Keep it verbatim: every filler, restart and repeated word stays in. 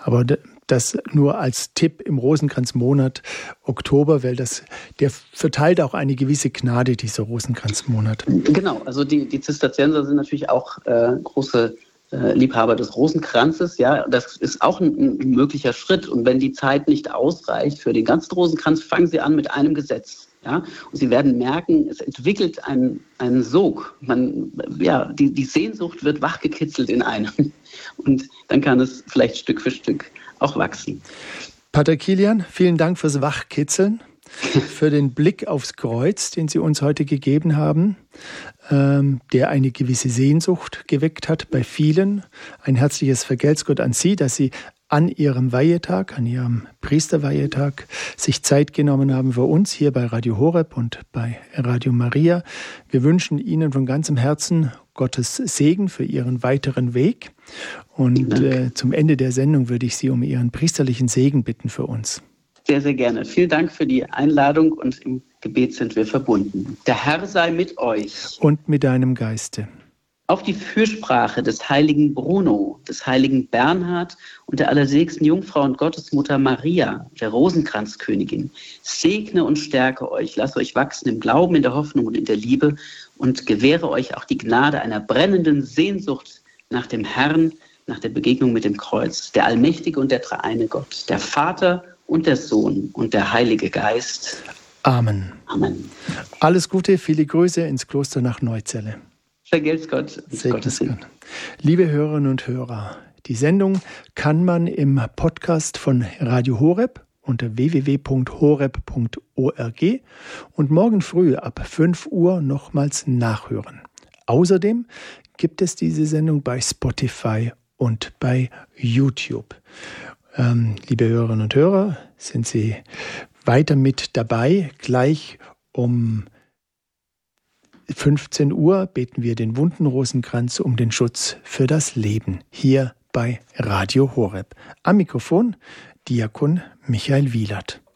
Aber das nur als Tipp im Rosenkranzmonat Oktober, weil das, der verteilt auch eine gewisse Gnade, dieser Rosenkranzmonat. Genau, also die, die Zisterzienser sind natürlich auch äh, große äh, Liebhaber des Rosenkranzes. Ja, das ist auch ein, ein möglicher Schritt. Und wenn die Zeit nicht ausreicht für den ganzen Rosenkranz, fangen sie an mit einem Gesetz. Ja, und Sie werden merken, es entwickelt einen, einen Sog. Man, ja, die, die Sehnsucht wird wachgekitzelt in einem. Und dann kann es vielleicht Stück für Stück auch wachsen. Pater Kilian, vielen Dank fürs Wachkitzeln, für den Blick aufs Kreuz, den Sie uns heute gegeben haben, ähm, der eine gewisse Sehnsucht geweckt hat bei vielen. Ein herzliches Vergelt's Gott an Sie, dass Sie an Ihrem Weihetag, an Ihrem Priesterweihetag sich Zeit genommen haben für uns hier bei Radio Horeb und bei Radio Maria. Wir wünschen Ihnen von ganzem Herzen Gottes Segen für Ihren weiteren Weg. Und äh, zum Ende der Sendung würde ich Sie um Ihren priesterlichen Segen bitten für uns. Sehr, sehr gerne. Vielen Dank für die Einladung und im Gebet sind wir verbunden. Der Herr sei mit euch. Und mit deinem Geiste. Auf die Fürsprache des heiligen Bruno, des heiligen Bernhard und der allerseligsten Jungfrau und Gottesmutter Maria, der Rosenkranzkönigin, segne und stärke euch, lasse euch wachsen im Glauben, in der Hoffnung und in der Liebe und gewähre euch auch die Gnade einer brennenden Sehnsucht nach dem Herrn, nach der Begegnung mit dem Kreuz, der allmächtige und der dreieine Gott, der Vater und der Sohn und der Heilige Geist. Amen. Amen. Alles Gute, viele Grüße ins Kloster nach Neuzelle. Vergelt's Gott. Gottes Gott. Liebe Hörerinnen und Hörer, die Sendung kann man im Podcast von Radio Horeb unter w w w punkt horeb punkt org und morgen früh ab fünf Uhr nochmals nachhören. Außerdem gibt es diese Sendung bei Spotify und bei YouTube. Ähm, liebe Hörerinnen und Hörer, sind Sie weiter mit dabei? Gleich um fünfzehn Uhr beten wir den Wundenrosenkranz um den Schutz für das Leben hier bei Radio Horeb. Am Mikrofon Diakon Michael Wielert.